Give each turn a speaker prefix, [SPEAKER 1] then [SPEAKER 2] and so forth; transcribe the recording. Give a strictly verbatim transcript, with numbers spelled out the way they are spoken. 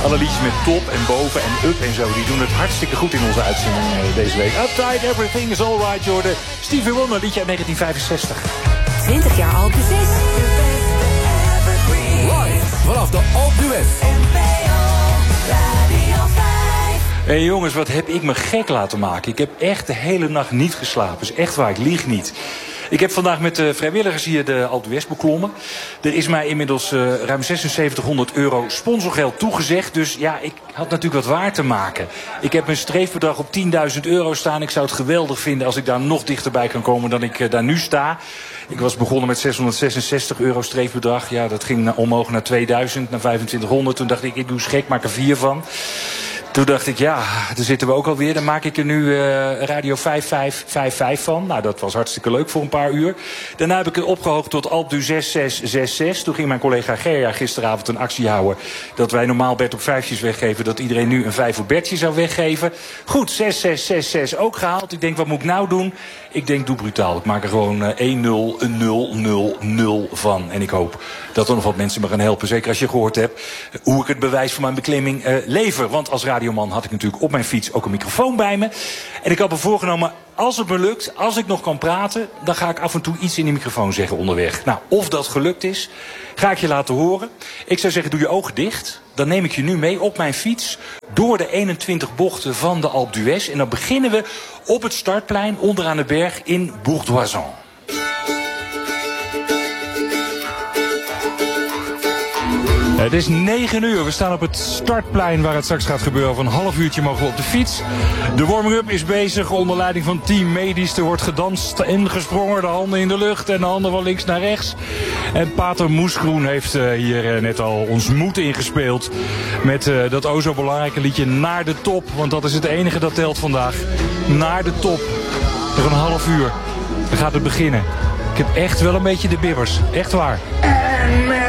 [SPEAKER 1] Alle liedjes met top en boven en up en zo, die doen het hartstikke goed in onze uitzending uh, deze week. Uptight, everything is alright, Jordan. Stevie Wonder, liedje uit negentien vijfenzestig.
[SPEAKER 2] twintig jaar Alpe zes.
[SPEAKER 3] Live vanaf de Alpe d'Huez.
[SPEAKER 1] Hé hey jongens, wat heb ik me gek laten maken. Ik heb echt de hele nacht niet geslapen. Is echt waar, ik lieg niet. Ik heb vandaag met de vrijwilligers hier de Alpe d'Huez beklommen. Er is mij inmiddels uh, ruim zesenzeventighonderd euro sponsorgeld toegezegd. Dus ja, ik had natuurlijk wat waar te maken. Ik heb mijn streefbedrag op tienduizend euro staan. Ik zou het geweldig vinden als ik daar nog dichterbij kan komen dan ik uh, daar nu sta. Ik was begonnen met zeshonderdzesenzestig euro streefbedrag. Ja, dat ging omhoog naar tweeduizend, naar vijfentwintighonderd. Toen dacht ik, ik doe eens gek, maak er vier van. Toen dacht ik, ja, daar zitten we ook alweer. Dan maak ik er nu uh, Radio vijf vijf vijf vijf van. Nou, dat was hartstikke leuk voor een paar uur. Daarna heb ik het opgehoogd tot Alpe du zes zes zes zes. Toen ging mijn collega Gerja gisteravond een actie houden. Dat wij normaal Bert op vijfjes weggeven. Dat iedereen nu een vijf op Bertje zou weggeven. Goed, zes zes zes zes ook gehaald. Ik denk, wat moet ik nou doen? Ik denk, doe brutaal. Ik maak er gewoon uh, één nul nul nul nul van. En ik hoop dat er nog wat mensen me gaan helpen. Zeker als je gehoord hebt hoe ik het bewijs van mijn beklimming uh, lever. Want als radioman had ik natuurlijk op mijn fiets ook een microfoon bij me. En ik had me voorgenomen, als het me lukt, als ik nog kan praten, dan ga ik af en toe iets in die microfoon zeggen onderweg. Nou, of dat gelukt is, ga ik je laten horen. Ik zou zeggen, doe je ogen dicht. Dan neem ik je nu mee op mijn fiets door de eenentwintig bochten van de Alpe d'Huez. En dan beginnen we op het startplein onderaan de berg in Bourg-d'Oisans. Het is negen uur. We staan op het startplein waar het straks gaat gebeuren. Over een half uurtje mogen we op de fiets. De warming-up is bezig onder leiding van Team Medisch. Er wordt gedanst en gesprongen. De handen in de lucht en de handen van links naar rechts. En Pater Moesgroen heeft uh, hier uh, net al ons moed ingespeeld. Met uh, dat o zo belangrijke liedje Naar de Top. Want dat is het enige dat telt vandaag. Naar de top. Nog een half uur. Dan gaat het beginnen. Ik heb echt wel een beetje de bibbers. Echt waar.